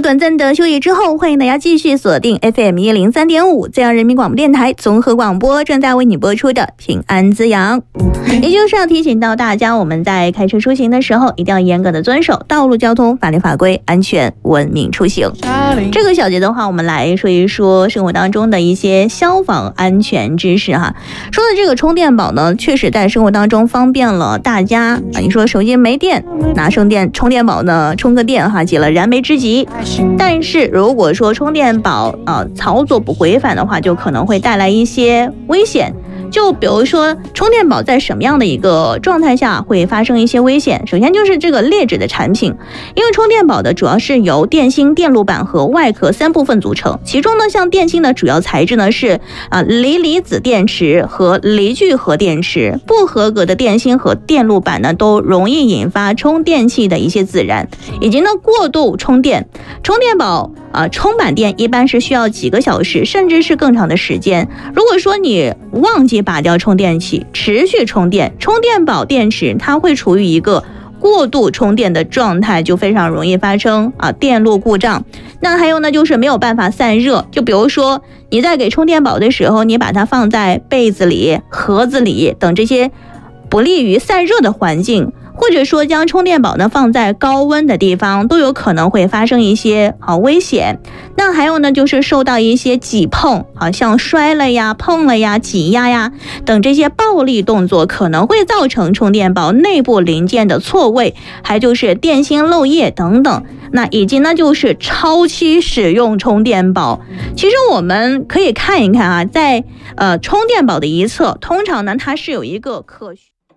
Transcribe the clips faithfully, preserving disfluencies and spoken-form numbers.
短暂的休息之后，欢迎大家继续锁定 F M 一零三点五 浙江人民广播电台综合广播，正在为你播出的平安滋养。也就是要提醒到大家，我们在开车出行的时候，一定要严格的遵守道路交通法律法规，安全文明出行。这个小节的话，我们来说一说生活当中的一些消防安全知识哈。说的这个充电宝呢，确实在生活当中方便了大家啊。你说手机没电，拿充电充电宝呢充个电哈，解了燃眉之急。但是如果说充电宝啊、呃、操作不规范的话，就可能会带来一些危险。就比如说充电宝在什么样的一个状态下会发生一些危险，首先就是这个劣质的产品，因为充电宝的主要是由电芯、电路板和外壳三部分组成，其中呢像电芯的主要材质呢是啊锂离子电池和锂聚合电池，不合格的电芯和电路板呢都容易引发充电器的一些自燃，以及呢过度充电。充电宝啊充满电一般是需要几个小时甚至是更长的时间，如果说你忘记拔掉充电器持续充电，充电宝电池它会处于一个过度充电的状态，就非常容易发生啊电路故障。那还有呢就是没有办法散热，就比如说你在给充电宝的时候，你把它放在被子里、盒子里等这些不利于散热的环境，或者说将充电宝呢放在高温的地方，都有可能会发生一些好危险。那还有呢就是受到一些挤碰，好像摔了呀、碰了呀、挤压呀等这些暴力动作，可能会造成充电宝内部零件的错位，还就是电芯漏液等等。那以及呢就是超期使用充电宝。其实我们可以看一看啊，在呃充电宝的一侧，通常呢它是有一个可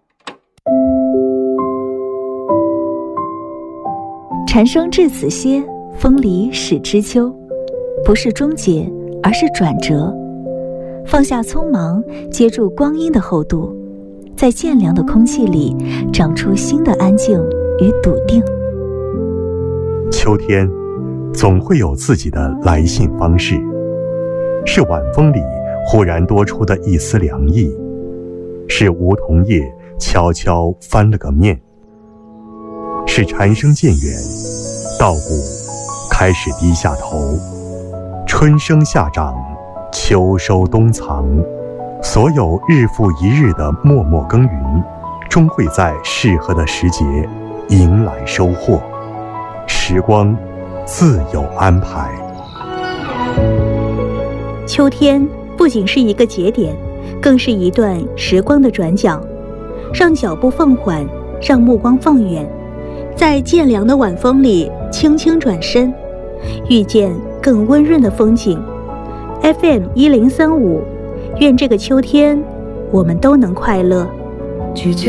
蝉声至此歇，风离始知秋。不是终结，而是转折。放下匆忙，接住光阴的厚度，在渐凉的空气里长出新的安静与笃定。 秋天总会有自己的来信方式，是晚风里忽然多出的一丝凉意，是梧桐叶悄悄翻了个面，是蝉声渐远，稻谷开始低下头，春生夏长，秋收冬藏，所有日复一日的默默耕耘，终会在适合的时节迎来收获。时光自有安排。 秋天不仅是一个节点，更是一段时光的转角，让脚步放缓，让目光放远，在渐凉的晚风里轻轻转身，遇见更温润的风景。 F M 一零三五，愿这个秋天我们都能快乐。 拒绝